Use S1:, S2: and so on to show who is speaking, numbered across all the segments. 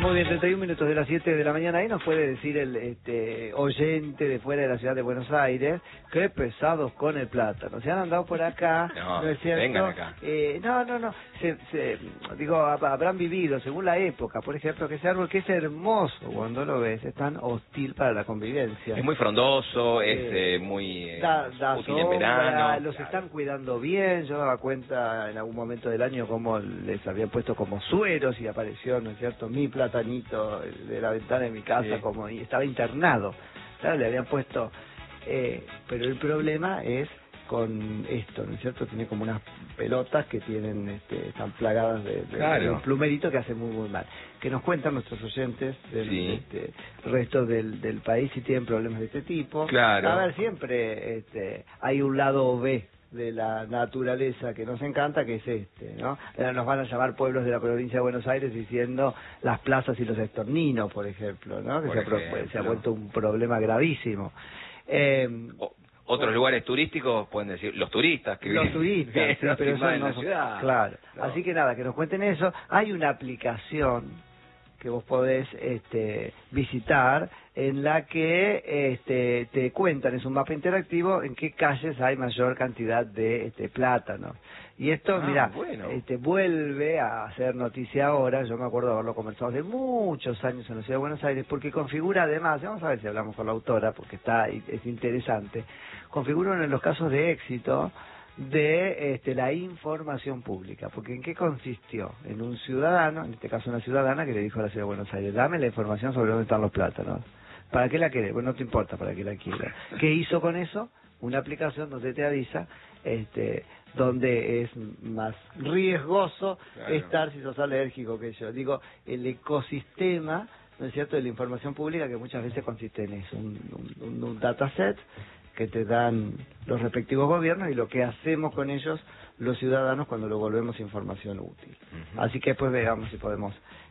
S1: Muy bien, 31 minutos de las 7 de la mañana. Ahí nos puede decir el oyente de fuera de la ciudad de Buenos Aires, qué pesados con el plátano. Se han andado por acá, ¿no es cierto?
S2: Vengan acá.
S1: No. Digo, habrán vivido, según la época, por ejemplo, que ese árbol que es hermoso cuando lo ves, es tan hostil para la convivencia.
S2: Es muy frondoso, es muy
S1: da
S2: útil en
S1: sombra,
S2: verano.
S1: los están cuidando bien. Yo daba cuenta en algún momento del año cómo les habían puesto como sueros y apareció, ¿no es cierto?, mi platanito de la ventana de mi casa, como y estaba internado. Claro, le habían puesto, pero el problema es con esto, ¿no es cierto? Tiene como unas pelotas que tienen, están plagadas de un plumerito que hace muy mal. Que nos cuentan nuestros oyentes del resto del país si tienen problemas de este tipo.
S2: Claro.
S1: A ver, siempre hay un lado B de la naturaleza que nos encanta, que es ¿no? Nos van a llamar pueblos de la provincia de Buenos Aires diciendo las plazas y los estorninos, por ejemplo, ¿no? Que se ha vuelto un problema gravísimo.
S2: Otros lugares turísticos pueden decir los turistas que
S1: los turistas, sí, pero eso
S2: en
S1: no
S2: la ciudad.
S1: Claro. Así que nada, que nos cuenten eso. Hay una aplicación que vos podés visitar en la que te cuentan, es un mapa interactivo, en qué calles hay mayor cantidad de plátanos. Y esto, mira, vuelve a hacer noticia ahora. Yo me acuerdo de haberlo conversado hace muchos años en la ciudad de Buenos Aires, porque configura además, vamos a ver si hablamos con la autora, porque es interesante, configura uno de los casos de éxito de la información pública. Porque ¿en qué consistió? En un ciudadano, en este caso una ciudadana, que le dijo a la ciudad de Buenos Aires: dame la información sobre dónde están los plátanos. ¿Para qué la querés? Bueno, no te importa para qué la quieras. ¿Qué hizo con eso? Una aplicación donde te avisa donde es más riesgoso estar si sos alérgico, que yo digo, el ecosistema, ¿no es cierto?, de la información pública, que muchas veces consiste en eso, un dataset que te dan los respectivos gobiernos y lo que hacemos con ellos los ciudadanos cuando lo volvemos información útil. Así que después veamos si podemos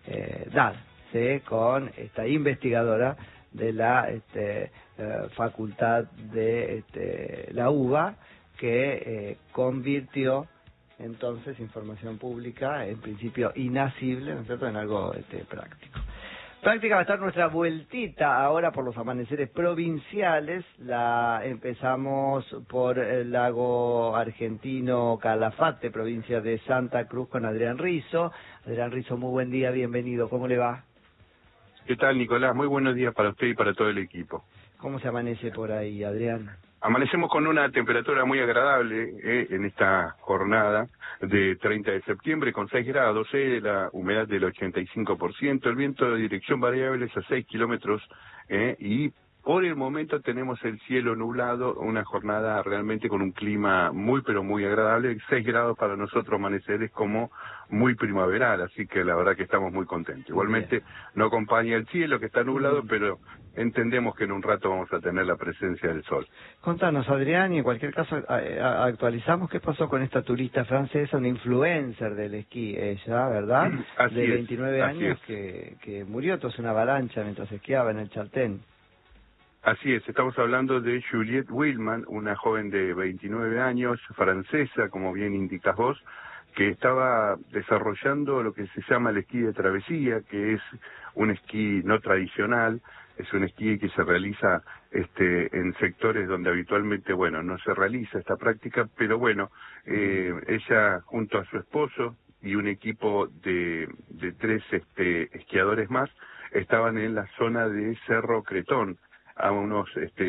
S1: darse con esta investigadora de la facultad de la UBA, que convirtió entonces información pública, en principio inasible, ¿no es cierto?, en algo práctico. Práctica va a estar nuestra vueltita ahora por los amaneceres provinciales. La empezamos por el lago argentino Calafate, provincia de Santa Cruz, con Adrián Rizzo. Adrián Rizzo, muy buen día, bienvenido. ¿Cómo le va?
S3: ¿Qué tal, Nicolás? Muy buenos días para usted y para todo el equipo.
S1: ¿Cómo se amanece por ahí, Adrián?
S3: Amanecemos con una temperatura muy agradable en esta jornada de 30 de septiembre, con 6 grados, la humedad del 85%, el viento de dirección variable es a 6 kilómetros y por el momento tenemos el cielo nublado, una jornada realmente con un clima muy pero muy agradable. 6 grados para nosotros amanecer es como muy primaveral, así que la verdad que estamos muy contentos. Igualmente no acompaña el cielo, que está nublado, pero entendemos que en un rato vamos a tener la presencia del sol.
S1: Contanos, Adrián, y en cualquier caso actualizamos qué pasó con esta turista francesa, una influencer del esquí, ella, ¿verdad?
S3: Así
S1: de
S3: es,
S1: 29 años que murió tras una avalancha mientras esquiaba en el Chaltén.
S3: Así es, estamos hablando de Juliette Willman, una joven de 29 años, francesa, como bien indicas vos, que estaba desarrollando lo que se llama el esquí de travesía, que es un esquí no tradicional, es un esquí que se realiza en sectores donde habitualmente, no se realiza esta práctica, pero ella junto a su esposo y un equipo de 3 esquiadores más estaban en la zona de Cerro Cretón, a unos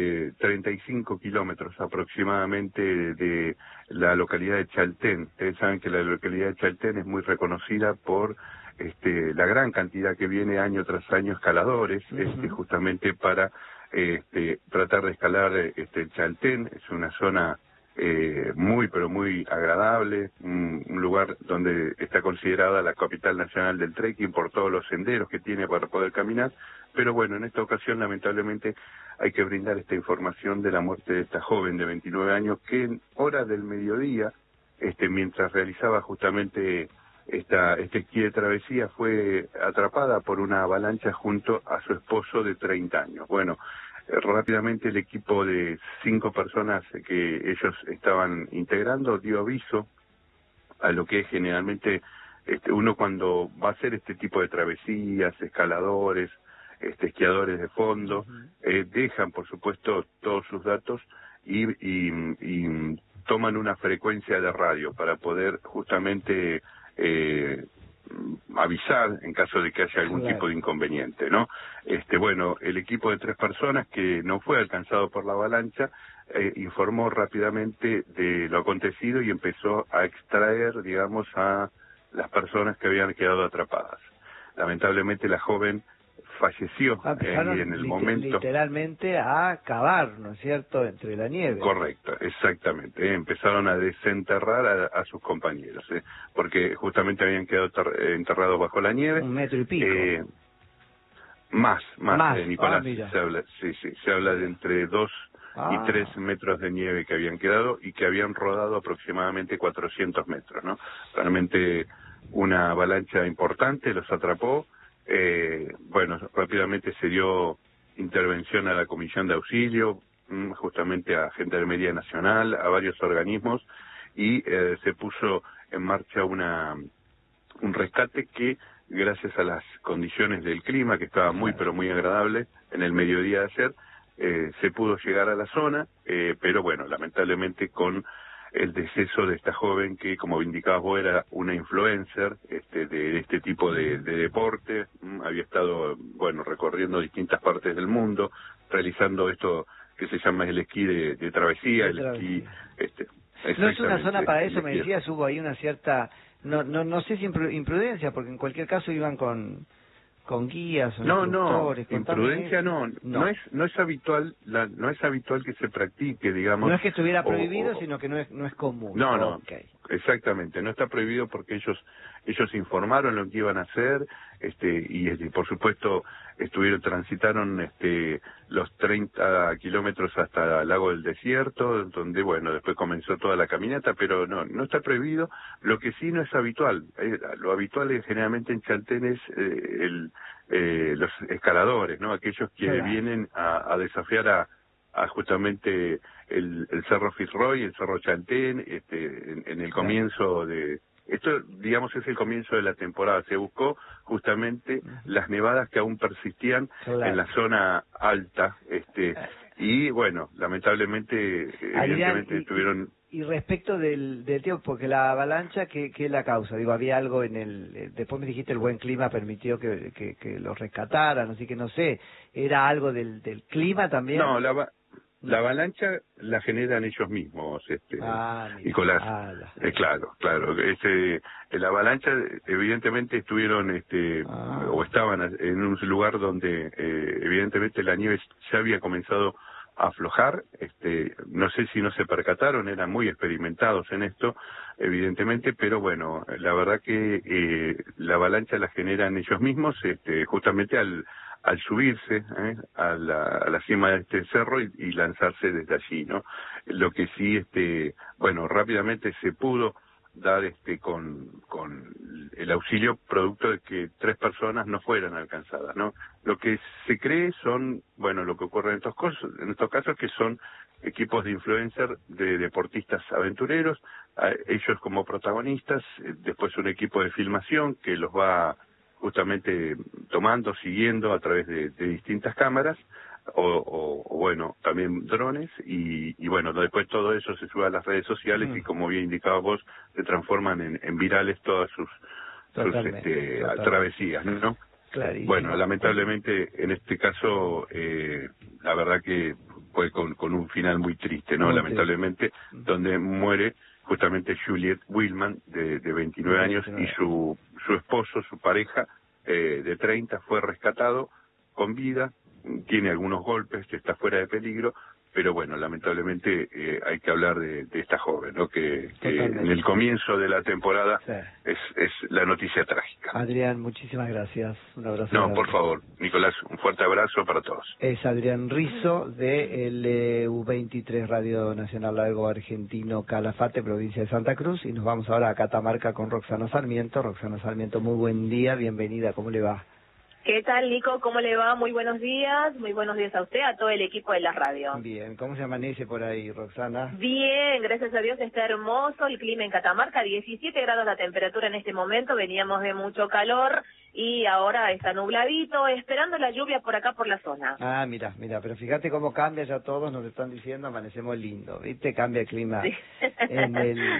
S3: 35 kilómetros aproximadamente de la localidad de Chaltén. Ustedes saben que la localidad de Chaltén es muy reconocida por la gran cantidad que viene año tras año escaladores, justamente para tratar de escalar el Chaltén. Es una zona muy pero muy agradable, un lugar donde está considerada la capital nacional del trekking por todos los senderos que tiene para poder caminar. Pero en esta ocasión lamentablemente hay que brindar esta información de la muerte de esta joven de 29 años que en horas del mediodía, mientras realizaba justamente este esquí de travesía, fue atrapada por una avalancha junto a su esposo de 30 años. Rápidamente el equipo de 5 personas que ellos estaban integrando dio aviso a lo que es generalmente uno cuando va a hacer este tipo de travesías, escaladores, esquiadores de fondo, dejan por supuesto todos sus datos y toman una frecuencia de radio para poder justamente avisar en caso de que haya algún tipo de inconveniente, ¿no? Bueno, el equipo de 3 personas que no fue alcanzado por la avalancha informó rápidamente de lo acontecido y empezó a extraer, digamos, a las personas que habían quedado atrapadas. Lamentablemente la joven falleció y en el momento...
S1: Literalmente a cavar, ¿no es cierto?, entre la nieve.
S3: Correcto, exactamente. Empezaron a desenterrar a sus compañeros, porque justamente habían quedado enterrados bajo la nieve.
S1: 1,5 metros.
S3: Más, Nicolás.
S1: Mira.
S3: Se habla de entre 2 y 3 metros de nieve que habían quedado y que habían rodado aproximadamente 400 metros, ¿no? Realmente una avalancha importante los atrapó. Bueno, rápidamente se dio intervención a la Comisión de Auxilio, justamente a Gendarmería Nacional, a varios organismos, y se puso en marcha un rescate que, gracias a las condiciones del clima, que estaba muy pero muy agradable en el mediodía de ayer, se pudo llegar a la zona, pero bueno, lamentablemente con el deceso de esta joven que, como indicabas vos, era una influencer de este tipo de deporte, había estado, bueno, recorriendo distintas partes del mundo, realizando esto que se llama el esquí de travesía, esquí...
S1: No es una zona para eso, me decías, hubo ahí una cierta, no sé si imprudencia, porque en cualquier caso iban con guías o instructores.
S3: Imprudencia no es habitual, no es habitual que se practique, digamos.
S1: No es que estuviera prohibido, sino que no es común.
S3: No, exactamente, no está prohibido porque ellos informaron lo que iban a hacer, y por supuesto transitaron los 30 kilómetros hasta el lago del desierto, donde bueno, después comenzó toda la caminata, pero no está prohibido. Lo que sí no es habitual, lo habitual es generalmente en Chaltén es los escaladores, ¿no? Aquellos que vienen a desafiar a justamente el Cerro Fitzroy, el Cerro Chaltén, en el comienzo de... Esto, digamos, es el comienzo de la temporada. Se buscó justamente las nevadas que aún persistían en la zona alta, y bueno, lamentablemente, evidentemente tuvieron...
S1: Y respecto del tiempo, porque la avalancha, ¿qué es la causa? Digo, había algo en después me dijiste el buen clima permitió que los rescataran, así que no sé, ¿era algo del clima también?
S3: No, la avalancha la generan ellos mismos, Nicolás. Claro. La avalancha, evidentemente estuvieron, o estaban en un lugar donde, evidentemente la nieve ya había comenzado a aflojar. No sé si no se percataron, eran muy experimentados en esto, evidentemente, pero bueno, la verdad que la avalancha la generan ellos mismos, justamente al subirse a la cima de este cerro y lanzarse desde allí, ¿no? Lo que sí, bueno, rápidamente se pudo dar con el auxilio producto de que 3 personas no fueran alcanzadas, ¿no? Lo que se cree son, bueno, lo que ocurre en estos casos que son equipos de influencer, de deportistas aventureros, ellos como protagonistas, después un equipo de filmación que los va justamente tomando, siguiendo a través de distintas cámaras, o bueno, también drones, y bueno, después todo eso se sube a las redes sociales y como bien indicabas vos, se transforman en virales todas sus travesías, ¿no?
S1: Clarísimo.
S3: Bueno, lamentablemente en este caso, la verdad que fue con un final muy triste, ¿no? Lamentablemente, donde muere justamente Juliette Willman, de 29 años, y su esposo, su pareja, de 30, fue rescatado con vida, tiene algunos golpes, está fuera de peligro, pero bueno, lamentablemente hay que hablar de esta joven, ¿no? Que en el comienzo de la temporada es la noticia trágica.
S1: Adrián, muchísimas gracias. Un abrazo.
S3: No, por favor, Nicolás, un fuerte abrazo para todos.
S1: Es Adrián Rizzo de U23 Radio Nacional Largo Argentino, Calafate, provincia de Santa Cruz, y nos vamos ahora a Catamarca con Roxana Sarmiento. Roxana Sarmiento, muy buen día, bienvenida, ¿cómo le va?
S4: ¿Qué tal, Nico? ¿Cómo le va? Muy buenos días a usted, a todo el equipo de la radio.
S1: Bien, ¿cómo se amanece por ahí, Roxana?
S4: Bien, gracias a Dios está hermoso el clima en Catamarca, 17 grados la temperatura en este momento, veníamos de mucho calor y ahora está nubladito, esperando la lluvia por acá por la zona.
S1: Ah, mira, pero fíjate cómo cambia, ya todos nos están diciendo, amanecemos lindo, ¿viste? Cambia el clima
S4: Sí.
S1: en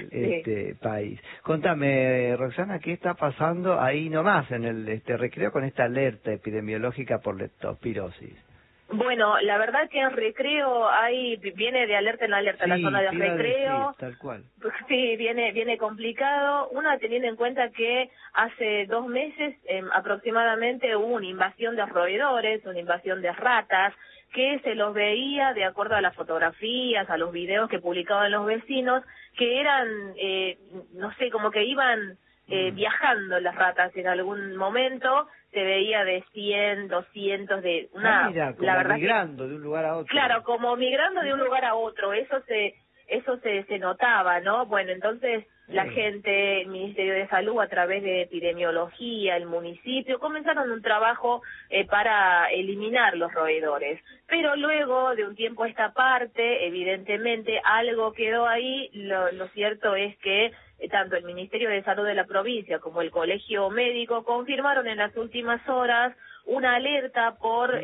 S1: el país. Contame, Roxana, ¿qué está pasando ahí nomás en el Recreo con esta alerta epidemiológica por leptospirosis?
S4: Bueno, la verdad que en Recreo viene de alerta en alerta,
S1: Sí,
S4: la zona de
S1: te iba a
S4: Recreo.
S1: decir, tal cual.
S4: Sí, viene complicado. Una, teniendo en cuenta que hace 2 meses aproximadamente hubo una invasión de roedores, una invasión de ratas, que se los veía de acuerdo a las fotografías, a los videos que publicaban los vecinos, que eran, no sé, como que iban viajando las ratas en algún momento. Se veía de 100, 200, de una...
S1: mira, como
S4: la verdad
S1: migrando de un lugar a otro.
S4: Claro, como migrando de un lugar a otro, eso se notaba, ¿no? Bueno, entonces la gente, el Ministerio de Salud, a través de epidemiología, el municipio, comenzaron un trabajo para eliminar los roedores. Pero luego, de un tiempo a esta parte, evidentemente algo quedó ahí. Lo cierto es que tanto el Ministerio de Salud de la provincia como el Colegio Médico confirmaron en las últimas horas una alerta por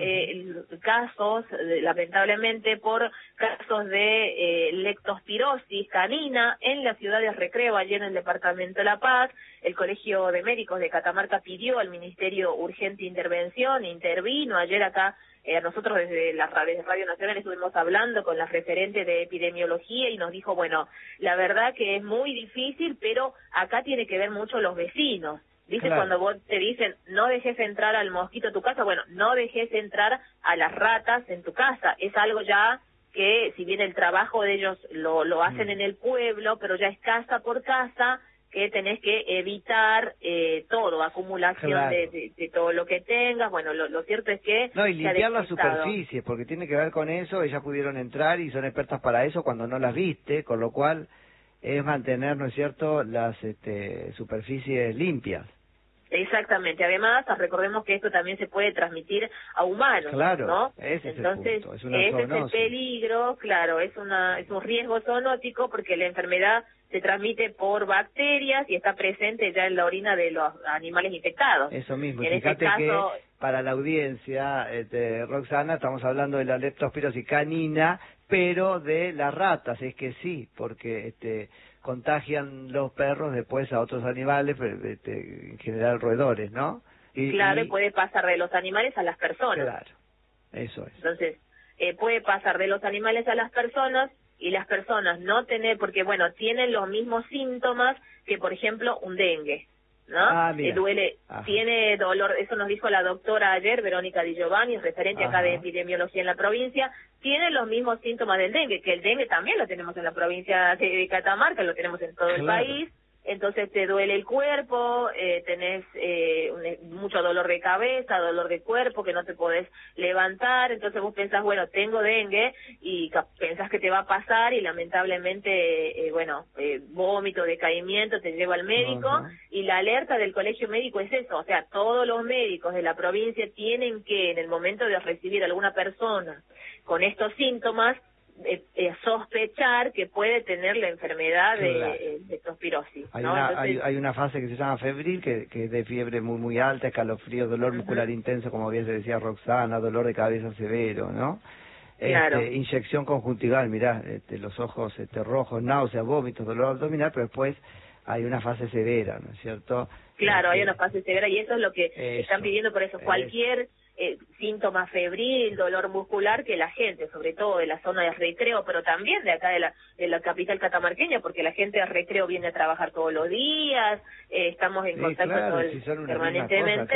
S4: casos, lamentablemente, por casos de leptospirosis canina en la ciudad de Recreo, allí en el departamento de La Paz. El Colegio de Médicos de Catamarca pidió al Ministerio urgente intervención, intervino ayer acá. Nosotros desde la Radio Nacional estuvimos hablando con la referente de epidemiología y nos dijo, bueno, la verdad que es muy difícil, pero acá tiene que ver mucho los vecinos. ¿Viste? Claro. Cuando vos te dicen, no dejes entrar al mosquito a tu casa, bueno, no dejes entrar a las ratas en tu casa. Es algo ya que, si bien el trabajo de ellos lo hacen en el pueblo, pero ya es casa por casa, que tenés que evitar todo, acumulación
S1: claro.
S4: de todo lo que tengas. Bueno, lo cierto es que...
S1: No, y limpiar las superficies, porque tiene que ver con eso. Ellas pudieron entrar y son expertas para eso cuando no las viste, con lo cual es mantener, ¿no es cierto?, las superficies limpias.
S4: Exactamente. Además, recordemos que esto también se puede transmitir a humanos,
S1: claro,
S4: ¿no?
S1: Ese
S4: Entonces,
S1: es el punto. Es una
S4: ese
S1: zoonosis.
S4: es el peligro, claro, es un riesgo zoonótico porque la enfermedad se transmite por bacterias y está presente ya en la orina de los animales infectados.
S1: Eso mismo.
S4: En
S1: Fíjate
S4: este
S1: que
S4: caso,
S1: para la audiencia, Roxana, estamos hablando de la leptospirosis canina, pero de las ratas, es que sí, porque contagian los perros después a otros animales, en general roedores, ¿no?
S4: Claro, y puede pasar de los animales a las personas.
S1: Claro, eso es.
S4: Entonces, puede pasar de los animales a las personas y las personas no tener, porque bueno, tienen los mismos síntomas que, por ejemplo, un dengue, ¿no? Duele, tiene dolor, eso nos dijo la doctora ayer, Verónica Di Giovanni, referente acá de epidemiología en la provincia, tiene los mismos síntomas del dengue, que el dengue también lo tenemos en la provincia de Catamarca, lo tenemos en todo el país. Entonces te duele el cuerpo, tenés mucho dolor de cabeza, dolor de cuerpo, que no te podés levantar. Entonces vos pensás, bueno, tengo dengue, y pensás que te va a pasar y lamentablemente, vómito, decaimiento, te lleva al médico. Y la alerta del colegio médico es eso, o sea, todos los médicos de la provincia tienen que, en el momento de recibir a alguna persona con estos síntomas, sospechar que puede tener la enfermedad de leptospirosis.
S1: Hay una fase que se llama febril, que es de fiebre muy alta, escalofrío, dolor muscular intenso, como bien se decía Roxana, dolor de cabeza severo, ¿no?
S4: Claro.
S1: Inyección conjuntival, mirá, los ojos rojos, náuseas, vómitos, dolor abdominal, pero después hay una fase severa, ¿no es cierto?
S4: Claro, hay una fase severa y eso es lo que están pidiendo, por eso cualquier síntoma febril, dolor muscular, que la gente, sobre todo de la zona de Recreo, pero también de acá de la capital catamarqueña, porque la gente de Recreo viene a trabajar todos los días, estamos en contacto permanentemente,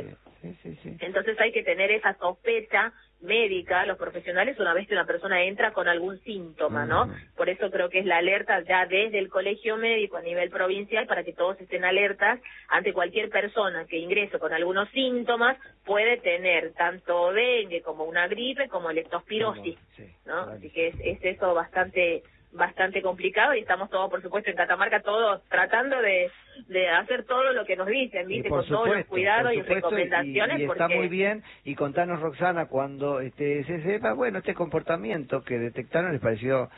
S4: entonces hay que tener esa sospecha médica, los profesionales, una vez que una persona entra con algún síntoma, ¿no? Por eso creo que es la alerta ya desde el colegio médico a nivel provincial, para que todos estén alertas ante cualquier persona que ingrese con algunos síntomas, puede tener tanto dengue como una gripe como leptospirosis, ¿no? Así que es eso bastante bastante complicado y estamos todos, por supuesto, en Catamarca, todos tratando de hacer todo lo que nos dicen, ¿viste? Con todos los cuidados y recomendaciones.
S1: Y
S4: porque...
S1: está muy bien, y contanos, Roxana, cuando se sepa, bueno, este comportamiento que detectaron les pareció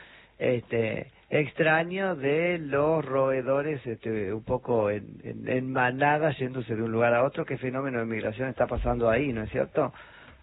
S1: extraño de los roedores un poco en manada yéndose de un lugar a otro. ¿Qué fenómeno de migración está pasando ahí, no es cierto?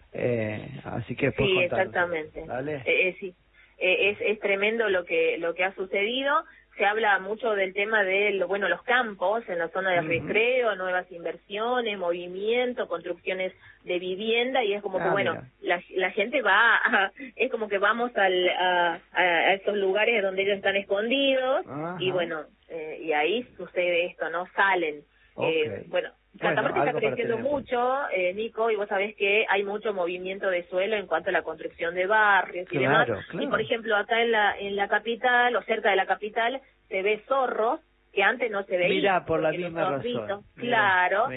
S1: Así que
S4: sí, exactamente. Sí, es tremendo lo que ha sucedido. Se habla mucho del tema de los campos en la zona de recreo, nuevas inversiones, movimiento, construcciones de vivienda, y es como que bueno, la gente va es como que vamos a esos lugares donde ellos están escondidos. Ajá. Y bueno, y ahí sucede esto, ¿no? Salen. Bueno, Catamarca está creciendo mucho, Nico, y vos sabés que hay mucho movimiento de suelo en cuanto a la construcción de barrios y demás. Claro. Y por ejemplo, acá en la capital, o cerca de la capital, se ve zorros que antes no se veían.
S1: Mira, por la misma razón.
S4: Claro,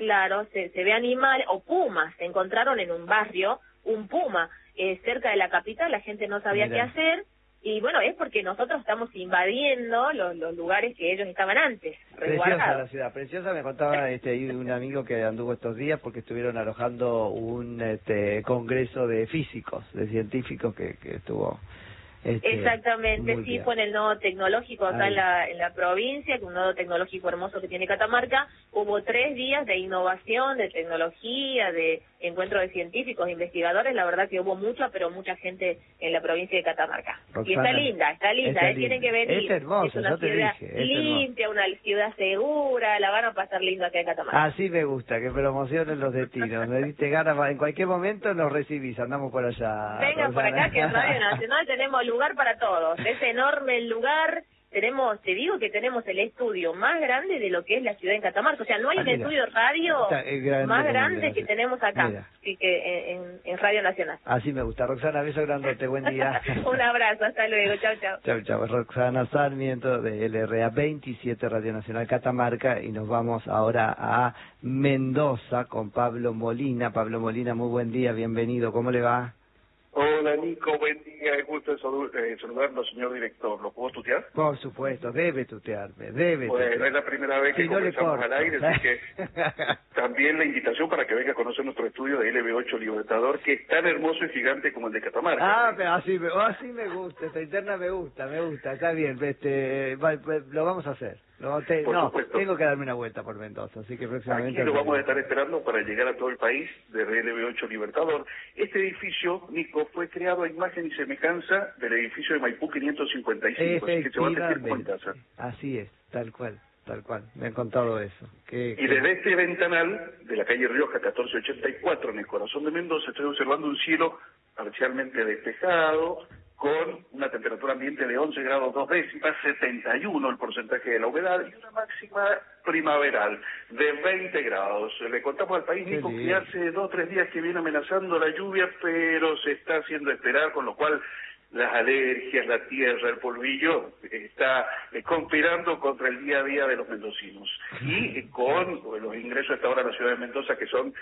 S4: se ve animal, o pumas. Se encontraron en un barrio un puma cerca de la capital, la gente no sabía qué hacer. Y bueno, es porque nosotros estamos invadiendo los lugares que ellos estaban antes.
S1: Preciosa la ciudad, preciosa. Me contaba un amigo que anduvo estos días porque estuvieron alojando un congreso de físicos, de científicos que estuvo...
S4: Exactamente, sí, fue en el nodo tecnológico acá en la provincia, que un nodo tecnológico hermoso que tiene Catamarca. Hubo 3 días de innovación, de tecnología, de encuentro de científicos, investigadores. La verdad que hubo mucha, pero mucha gente en la provincia de Catamarca. Roxana, y está linda, tienen que venir.
S1: Es hermoso,
S4: es una ciudad limpia, una ciudad segura, la van a pasar lindo acá en Catamarca.
S1: Así me gusta, que promocionen los destinos. Me diste ganas, en cualquier momento nos recibís, andamos por allá.
S4: Vengan por acá, que en Radio Nacional tenemos lugar para todos. Es enorme el lugar. Te digo que tenemos el estudio más grande de lo que es la ciudad en Catamarca. O sea, no hay un estudio radio más grande que tenemos acá, que en Radio Nacional.
S1: Así me gusta. Roxana, beso grandote, buen día.
S4: Un abrazo, hasta luego, chao, chao.
S1: Chao, chao. Roxana Sarmiento de LRA 27 Radio Nacional Catamarca, y nos vamos ahora a Mendoza con Pablo Molina. Pablo Molina, muy buen día, bienvenido, ¿cómo le va?
S5: Hola Nico, buen día, gusto de saludarlo, señor director. ¿Lo puedo tutear?
S1: Por supuesto, debe tutearme,
S5: Bueno, es la primera vez que conversamos al aire, así que también la invitación para que venga a conocer nuestro estudio de LB8 Libertador, que es tan hermoso y gigante como el de Catamarca.
S1: Pero así me gusta, esta interna me gusta, está bien, lo vamos a hacer. Tengo que darme una vuelta por Mendoza, así que próximamente...
S5: Aquí lo vamos a estar esperando para llegar a todo el país de LB8 Libertador. Este edificio, Nico, fue creado a imagen y semejanza del edificio de Maipú 555, así que se va a sentir como en casa.
S1: Así es, tal cual, me han contado eso.
S5: Y desde este ventanal de la calle Rioja 1484, en el corazón de Mendoza, estoy observando un cielo parcialmente despejado, con una temperatura ambiente de 11 grados 2 décimas, 71 el porcentaje de la humedad, y una máxima primaveral de 20 grados. Le contamos al país, Nico, que hace 2 o 3 días que viene amenazando la lluvia, pero se está haciendo esperar, con lo cual las alergias, la tierra, el polvillo, está conspirando contra el día a día de los mendocinos. Y con los ingresos hasta ahora a la ciudad de Mendoza, que son,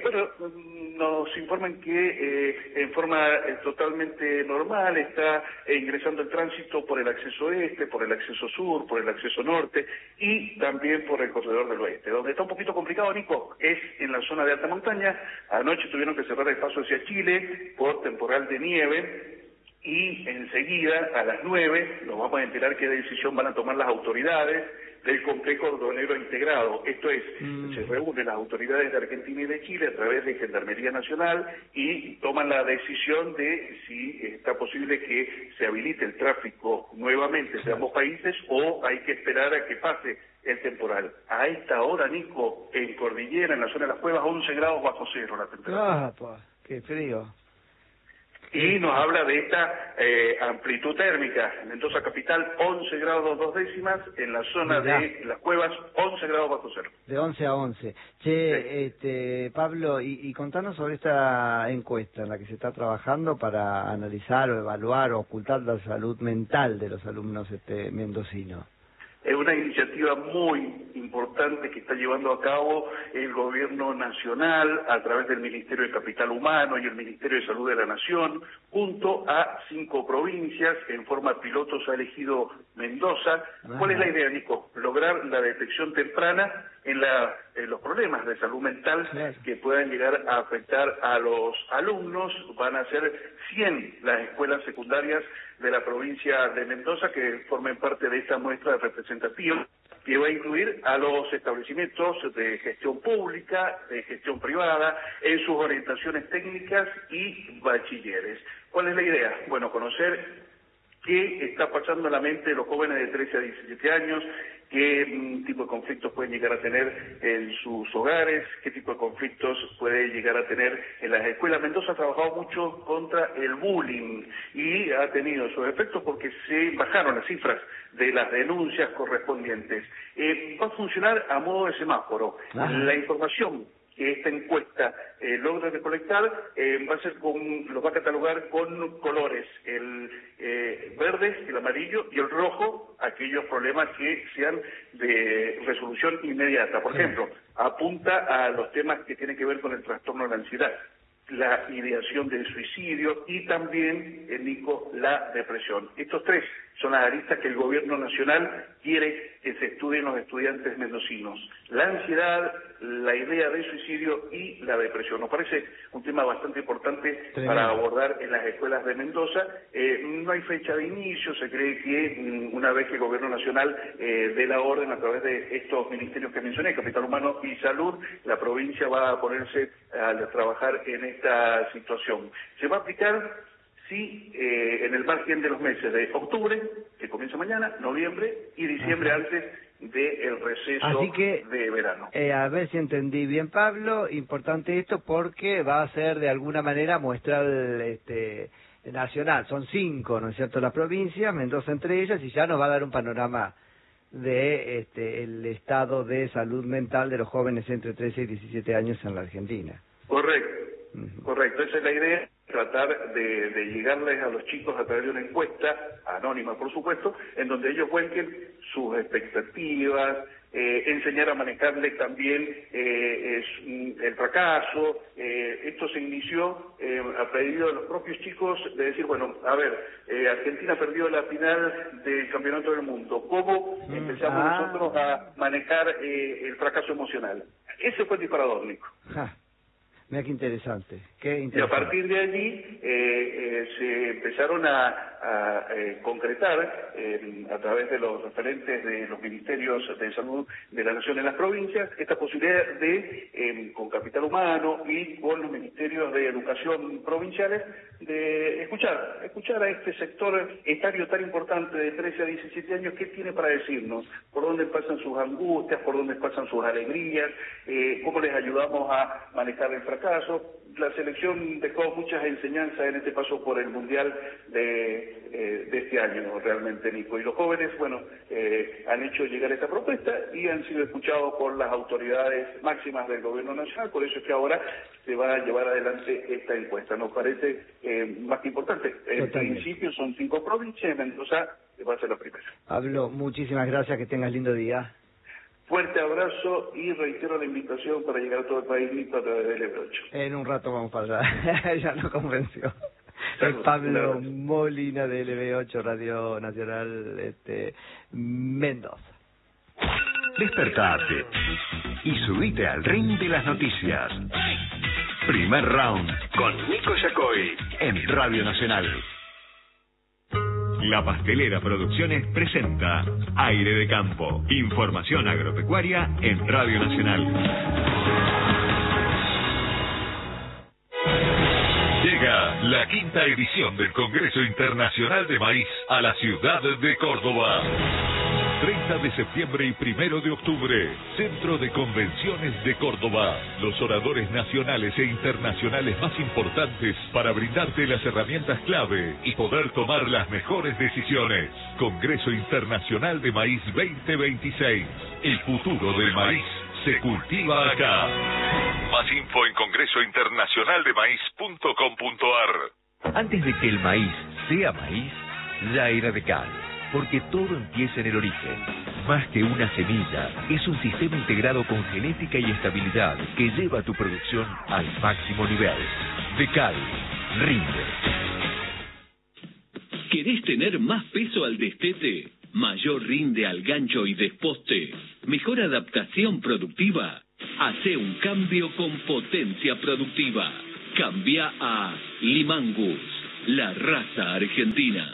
S5: nos informan que en forma totalmente normal está ingresando el tránsito por el acceso este, por el acceso sur, por el acceso norte y también por el corredor del oeste. Donde está un poquito complicado, Nico, es en la zona de alta montaña. Anoche tuvieron que cerrar el paso hacia Chile por temporal de nieve. Y enseguida, a las 9, nos vamos a enterar qué decisión van a tomar las autoridades del complejo aduanero integrado. Esto es, se reúnen las autoridades de Argentina y de Chile a través de Gendarmería Nacional y toman la decisión de si está posible que se habilite el tráfico nuevamente entre ambos países o hay que esperar a que pase el temporal. A esta hora, Nico, en Cordillera, en la zona de las Cuevas, 11 grados bajo cero la temperatura.
S1: ¡Qué frío!
S5: Y nos habla de esta amplitud térmica. Mendoza capital, 11 grados 2 décimas. En la zona de las Cuevas, 11 grados bajo cero.
S1: De 11 a 11. Pablo, y contanos sobre esta encuesta en la que se está trabajando para analizar o evaluar o ocultar la salud mental de los alumnos mendocinos.
S5: Es una iniciativa muy importante que está llevando a cabo el Gobierno Nacional a través del Ministerio de Capital Humano y el Ministerio de Salud de la Nación, junto a 5 provincias. En forma piloto se ha elegido Mendoza. ¿Cuál es la idea, Nico? Lograr la detección temprana en los problemas de salud mental que puedan llegar a afectar a los alumnos. Van a ser 100 las escuelas secundarias de la provincia de Mendoza que formen parte de esta muestra representativa, que va a incluir a los establecimientos de gestión pública, de gestión privada, en sus orientaciones técnicas y bachilleres. ¿Cuál es la idea? Bueno, conocer qué está pasando en la mente de los jóvenes de 13 a 17 años, qué tipo de conflictos pueden llegar a tener en sus hogares, qué tipo de conflictos puede llegar a tener en las escuelas. Mendoza ha trabajado mucho contra el bullying y ha tenido sus efectos porque se bajaron las cifras de las denuncias correspondientes. Va a funcionar a modo de semáforo. La información que esta encuesta logra recolectar los va a catalogar con colores, el verde, el amarillo y el rojo, aquellos problemas que sean de resolución inmediata. Por ejemplo, apunta a los temas que tienen que ver con el trastorno de la ansiedad, la ideación del suicidio y también, Nico, la depresión. Estos 3 son las aristas que el Gobierno Nacional quiere que se estudien los estudiantes mendocinos: la ansiedad, la idea de suicidio y la depresión. Nos parece un tema bastante importante para abordar en las escuelas de Mendoza. No hay fecha de inicio, se cree que una vez que el Gobierno Nacional dé la orden a través de estos ministerios que mencioné, Capital Humano y Salud, la provincia va a ponerse a trabajar en esta situación. Se va a aplicar en el margen de los meses de octubre, que comienza mañana, noviembre y diciembre, antes del receso de verano.
S1: A ver si entendí bien, Pablo, importante esto porque va a ser de alguna manera muestral nacional. Son 5, ¿no es cierto?, las provincias, Mendoza entre ellas, y ya nos va a dar un panorama de el estado de salud mental de los jóvenes entre 13 y 17 años en la Argentina.
S5: Correcto, esa es la idea, tratar de llegarles a los chicos a través de una encuesta, anónima por supuesto, en donde ellos vuelquen sus expectativas, enseñar a manejarles también el fracaso. Esto se inició a pedido de los propios chicos de decir, bueno, a ver, Argentina perdió la final del Campeonato del Mundo, ¿cómo empezamos nosotros a manejar el fracaso emocional? Ese fue el disparador, Nico.
S1: Mira qué interesante,
S5: Y a partir de allí se empezaron a concretar a través de los referentes de los ministerios de salud de la Nación en las provincias esta posibilidad de, con Capital Humano y con los ministerios de educación provinciales, de escuchar a este sector etario tan importante de 13 a 17 años, qué tiene para decirnos, por dónde pasan sus angustias, por dónde pasan sus alegrías, cómo les ayudamos a manejar el fracaso. La selección dejó muchas enseñanzas en este paso por el Mundial de este año, realmente, Nico. Y los jóvenes, bueno, han hecho llegar esta propuesta y han sido escuchados por las autoridades máximas del Gobierno Nacional. Por eso es que ahora se va a llevar adelante esta encuesta. Nos parece más que importante. En principio son 5 provincias, Mendoza va a ser la primera.
S1: Pablo, muchísimas gracias, que tengas lindo día.
S5: Fuerte abrazo y reitero la invitación para llegar a todo el país, Nico, a través del LB8.
S1: En un rato vamos para allá. Ya nos convenció.
S5: Salud,
S1: Pablo Molina de LB8, Radio Nacional Mendoza.
S6: Despertate y subite al ring de las noticias. Primer round con Nico Yacoy en Radio Nacional. La Pastelera Producciones presenta Aire de Campo. Información agropecuaria en Radio Nacional. Llega la 5ª edición del Congreso Internacional de Maíz a la ciudad de Córdoba. 30 de septiembre y 1 de octubre, Centro de Convenciones de Córdoba. Los oradores nacionales e internacionales más importantes para brindarte las herramientas clave y poder tomar las mejores decisiones. Congreso Internacional de Maíz 2026. El futuro del maíz se cultiva acá. Más info en congresointernacionaldemaíz.com.ar.
S7: Antes de que el maíz sea maíz, ya era de cal. porque todo empieza en el origen. Más que una semilla, es un sistema integrado con genética y estabilidad que lleva tu producción al máximo nivel. Decal, rinde.
S8: ¿Querés tener más peso al destete? ¿Mayor rinde al gancho y desposte? ¿Mejor adaptación productiva? Hacé un cambio con potencia productiva. Cambia a Limangus, la raza argentina.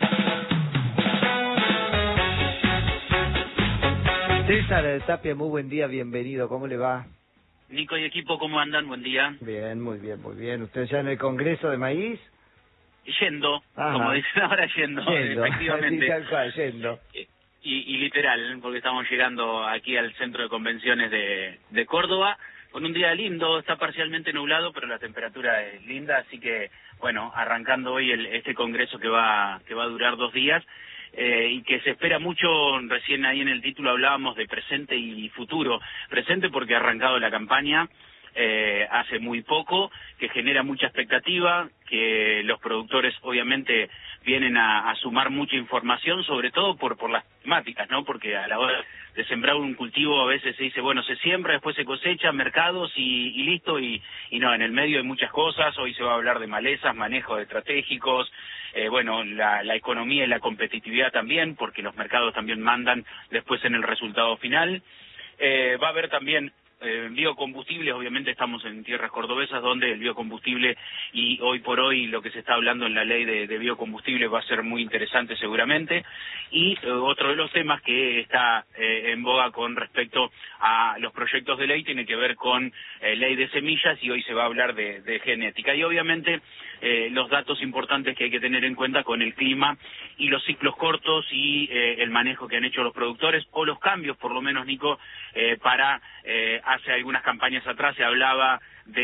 S1: César Tapia, muy buen día, bienvenido, ¿cómo le va?
S9: Nico y equipo, ¿cómo andan? Buen día.
S1: Bien, muy bien, muy bien. ¿Usted ya en el Congreso de Maíz?
S9: Yendo,
S1: Ajá.
S9: Como dicen ahora, yendo. Efectivamente.
S1: Sí, tal cual, yendo.
S9: Y literal, porque estamos llegando aquí al centro de convenciones de Córdoba, con un día lindo, está parcialmente nublado, pero la temperatura es linda, así que, bueno, arrancando hoy este congreso que va a durar 2 días, y que se espera mucho. Recién ahí en el título hablábamos de presente y futuro. Presente porque ha arrancado la campaña hace muy poco, que genera mucha expectativa, que los productores obviamente vienen a sumar mucha información, sobre todo por las temáticas, ¿no? Porque a la hora de sembrar un cultivo a veces se dice, bueno, se siembra, después se cosecha, mercados y listo, y no, en el medio hay muchas cosas. Hoy se va a hablar de malezas, manejos estratégicos, bueno, la economía y la competitividad también, porque los mercados también mandan después en el resultado final. Va a haber también biocombustibles. Obviamente estamos en tierras cordobesas donde el biocombustible, y hoy por hoy lo que se está hablando en la ley de biocombustible, va a ser muy interesante seguramente. Y otro de los temas que está en boga con respecto a los proyectos de ley tiene que ver con ley de semillas, y hoy se va a hablar de genética. Y obviamente los datos importantes que hay que tener en cuenta con el clima y los ciclos cortos y el manejo que han hecho los productores, o los cambios, por lo menos, Nico, para hace algunas campañas atrás se hablaba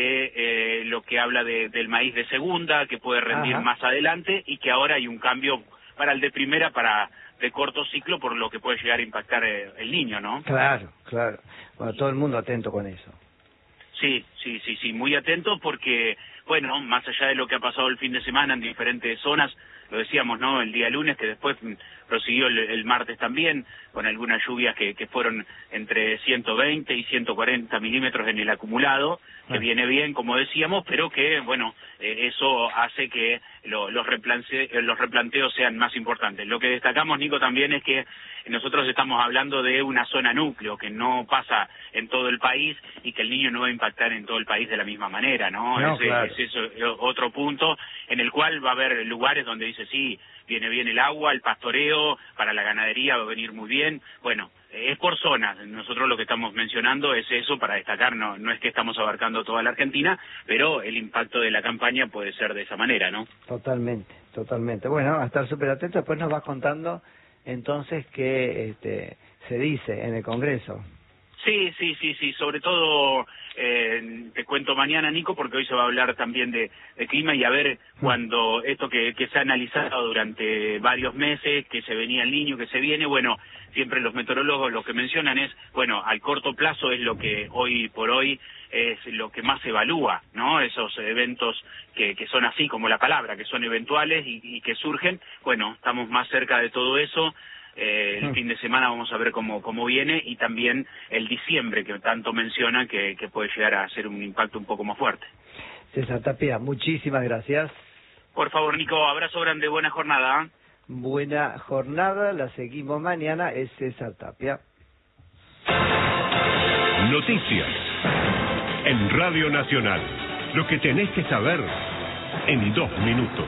S9: de lo que habla del maíz de segunda, que puede rendir más adelante, y que ahora hay un cambio para el de primera, para de corto ciclo, por lo que puede llegar a impactar el Niño, ¿no?
S1: Claro, claro. Bueno, todo el mundo atento con eso.
S9: Sí, muy atento, porque, bueno, más allá de lo que ha pasado el fin de semana en diferentes zonas, lo decíamos, ¿no?, el día lunes, que después prosiguió el martes también, con algunas lluvias que fueron entre 120 y 140 milímetros en el acumulado, que viene bien, como decíamos, pero que, bueno, eso hace que los replanteos sean más importantes. Lo que destacamos, Nico, también es que nosotros estamos hablando de una zona núcleo, que no pasa en todo el país, y que el Niño no va a impactar en todo el país de la misma manera, ¿no?
S1: Claro.
S9: Es eso, otro punto en el cual va a haber lugares donde dice, sí, viene bien el agua, el pastoreo, para la ganadería va a venir muy bien. Bueno, es por zonas. Nosotros lo que estamos mencionando es eso, para destacar, no es que estamos abarcando toda la Argentina, pero el impacto de la campaña puede ser de esa manera, ¿no?
S1: Totalmente, totalmente. Bueno, a estar súper atento. Después nos vas contando entonces qué se dice en el Congreso.
S9: Sí, sobre todo te cuento mañana, Nico, porque hoy se va a hablar también de clima, y a ver cuando esto que se ha analizado durante varios meses, que se venía el Niño, que se viene, bueno, siempre los meteorólogos lo que mencionan es, bueno, al corto plazo es lo que hoy por hoy es lo que más se evalúa, ¿no? Esos eventos que son así como la palabra, que son eventuales y que surgen. Bueno, estamos más cerca de todo eso. El fin de semana vamos a ver cómo viene, y también el diciembre, que tanto mencionan, que puede llegar a ser un impacto un poco más fuerte.
S1: César Tapia, muchísimas gracias.
S9: Por favor, Nico, abrazo grande, buena jornada.
S1: Buena jornada, la seguimos mañana, es César Tapia.
S10: Noticias en Radio Nacional. Lo que tenés que saber en 2 minutos.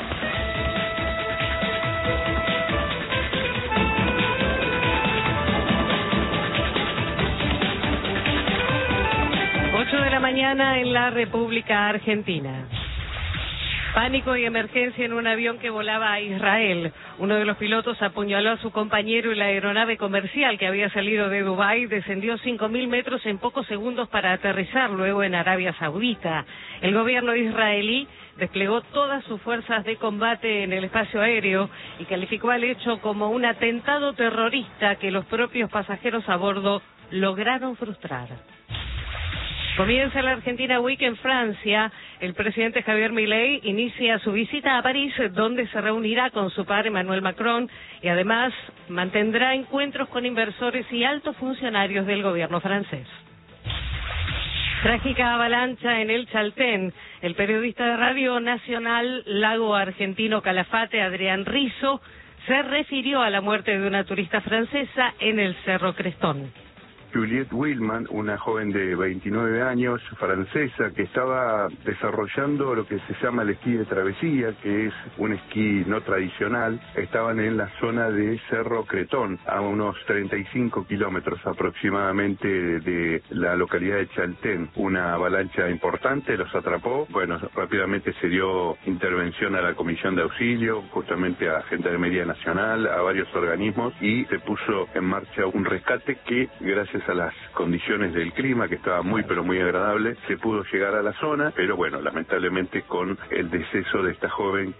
S11: De la mañana en la República Argentina. Pánico y emergencia en un avión que volaba a Israel. Uno de los pilotos apuñaló a su compañero, y la aeronave comercial que había salido de Dubái descendió 5.000 metros en pocos segundos para aterrizar luego en Arabia Saudita. El gobierno israelí desplegó todas sus fuerzas de combate en el espacio aéreo y calificó al hecho como un atentado terrorista que los propios pasajeros a bordo lograron frustrar. Comienza la Argentina Week en Francia. El presidente Javier Milei inicia su visita a París, donde se reunirá con su par Emmanuel Macron y además mantendrá encuentros con inversores y altos funcionarios del gobierno francés. Trágica avalancha en el Chaltén. El periodista de Radio Nacional Lago Argentino Calafate, Adrián Rizzo, se refirió a la muerte de una turista francesa en el Cerro Crestón.
S3: Juliette Wilman, una joven de 29 años, francesa, que estaba desarrollando lo que se llama el esquí de travesía, que es un esquí no tradicional. Estaban en la zona de Cerro Cretón, a unos 35 kilómetros aproximadamente de la localidad de Chaltén. Una avalancha importante los atrapó. Bueno, rápidamente se dio intervención a la Comisión de Auxilio, justamente a Gendarmería Nacional, a varios organismos, y se puso en marcha un rescate que, gracias a las condiciones del clima, que estaba muy pero muy agradable, se pudo llegar a la zona, pero bueno, lamentablemente con el deceso de esta joven.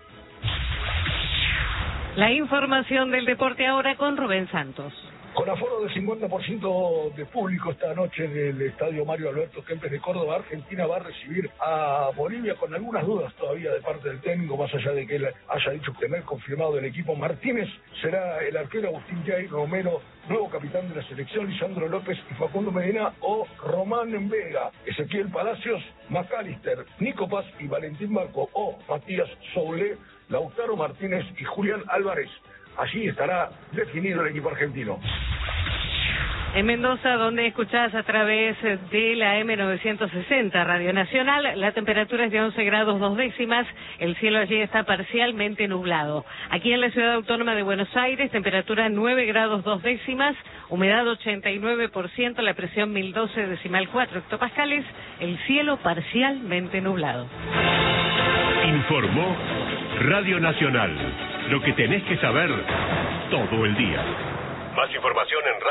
S11: La información del deporte ahora con Rubén Santos.
S12: Con aforo del 50% de público esta noche del Estadio Mario Alberto Kempes de Córdoba, Argentina va a recibir a Bolivia con algunas dudas todavía de parte del técnico, más allá de que él haya dicho tener confirmado el equipo. Martínez será el arquero, Agustín Jay, Romero, nuevo capitán de la selección, Lisandro López y Facundo Medina o Román Vega, Ezequiel Palacios, McAllister, Nico Paz y Valentín Barco o Matías Soule, Lautaro Martínez y Julián Álvarez. Allí estará definido el equipo argentino.
S11: En Mendoza, donde escuchás a través de la M960 Radio Nacional, la temperatura es de 11 grados 2 décimas, el cielo allí está parcialmente nublado. Aquí en la Ciudad Autónoma de Buenos Aires, temperatura 9 grados 2 décimas, humedad 89%, la presión 1012,4 hectopascales, el cielo parcialmente nublado.
S10: Informó Radio Nacional. Lo que tenés que saber todo el día. Más información en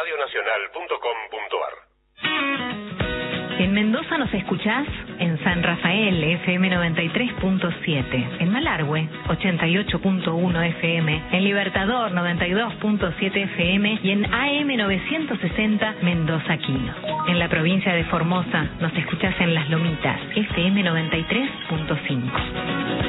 S10: radionacional.com.ar.
S13: En Mendoza nos escuchás en San Rafael, FM 93.7, en Malargüe, 88.1 FM, en Libertador, 92.7 FM y en AM 960 Mendoza Quino. En la provincia de Formosa nos escuchás en Las Lomitas, FM 93.5.